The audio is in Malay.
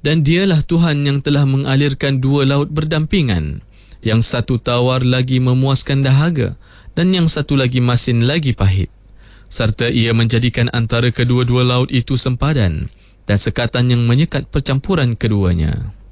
Dan dialah Tuhan yang telah mengalirkan dua laut berdampingan. Yang satu tawar lagi memuaskan dahaga, dan yang satu lagi masin lagi pahit. Serta ia menjadikan antara kedua-dua laut itu sempadan, dan sekatan yang menyekat percampuran keduanya.